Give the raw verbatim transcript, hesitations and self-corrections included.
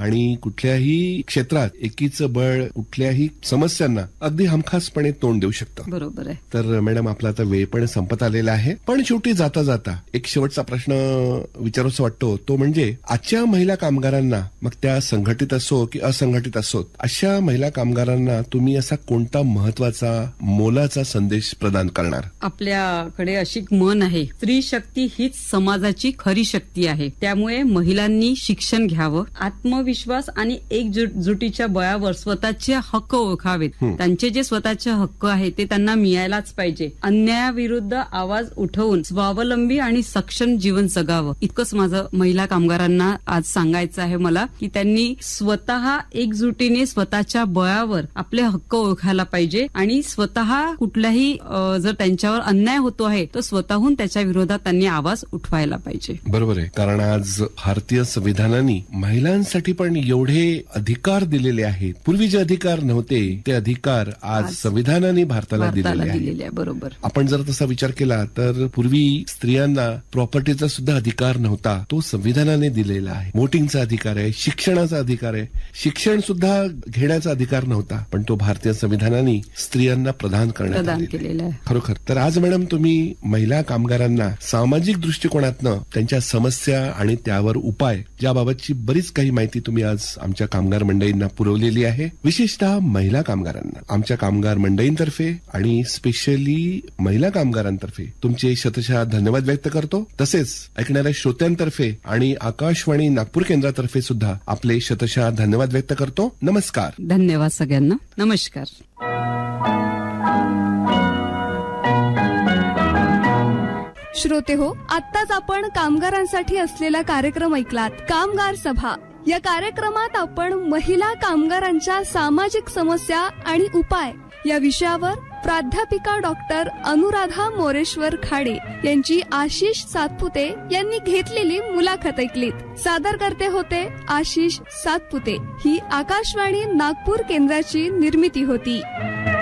आणि कुठल्याही क्षेत्रात एकीचं बळ कुठल्याही समस्यांना अगदी हमखासपणे तोंड देऊ शकतं. बरोबर आहे. तर मॅडम आपला आता वेळ पण संपत आलेला आहे, पण शेवटी जाता जाता एक शेवटचा प्रश्न विचारूसा वाटतो, तो म्हणजे आजच्या महिला कामगारांना, मग त्या संघटित असो की असंघटित असोत, अशा महिला कामगारांना तुम्ही असा कोणता महत्वाचा मोलाचा संदेश प्रदान करणार? आपल्याकडे अशी म्हण आहे, स्त्री शक्ती हीच समाजाची खरी शक्ती आहे. त्यामुळे महिलांनी शिक्षण घ्यावं, आत्मविश्वास आणि एकजुटीच्या बळावर स्वतःचे हक्क ओळखावेत. त्यांचे जे स्वतःचे हक्क आहेत ते त्यांना मिळायलाच पाहिजे. अन्यायाविरुद्ध आवाज उठवून स्वावलंबी आणि सक्षम जीवन जगावं, इतकंच माझं महिला कामगारांना आज सांगायचं आहे मला, की त्यांनी स्वतः एकजुटीने स्वतःच्या बळावर आपले हक्क ओळखायला पाहिजे आणि स्वतः कुठल्याही जर त्यांच्यावर अन्याय होतो आहे तर स्वतःहून त्याच्या विरोधात त्यांनी आवाज उठवायला पाहिजे. बरोबर आहे, कारण आज भारतीय संविधानाने महिलांसाठी पण एवढे अधिकार दिलेले आहेत. पूर्वी जे अधिकार नव्हते ते अधिकार आज संविधानाने भारताला दिलेले आहेत. बरोबर. आपण जर तसा विचार केला तर पूर्वी स्त्रियांना प्रॉपर्टीचा सुद्धा अधिकार नव्हता, तो संविधानाने दिलेला आहे. वोटिंगचा अधिकार आहे, शिक्षणाचा अधिकार आहे, शिक्षण सुद्धा घेण्याचा अधिकार नव्हता, पण तो भारतीय संविधानाने स्त्रियांना प्रदान करण्यात केलेला आहे. खरोखर. तर आज मॅडम तुम्ही महिला कामगारांना सामाजिक दृष्टिकोनातनं त्यांच्या समस्या आणि त्यावर उपाय याबाबतची बरीच काही माहिती तुम्ही आज आमच्या कामगार मंडळींना पुरवलेली आहे. विशेषतः महिला कामगारांना आमच्या कामगार मंडळींतर्फे आणि स्पेशली महिला कामगारांतर्फे तुमचे शतशः धन्यवाद व्यक्त करतो. तसेच ऐकणाऱ्या श्रोत्यांतर्फे आणि आकाशवाणी नागपूर केंद्रातर्फे सुद्धा आपले शतशः धन्यवाद व्यक्त करतो. नमस्कार. धन्यवाद सगळ्यांना. नमस्कार. श्रोते हो, आत्ताच आपण कामगारांसाठी असलेला कार्यक्रम ऐकलात, कामगार सभा. या कार्यक्रमात आपण महिला कामगारांच्या सामाजिक समस्या आणि उपाय या विषयावर प्राध्यापिका डॉक्टर अनुराधा मोरेश्वर खाडे यांची आशिष सातपुते यांनी घेतलेली मुलाखत ऐकलीत. सादर करते होते आशिष सातपुते. ही आकाशवाणी नागपूर केंद्राची निर्मिती होती.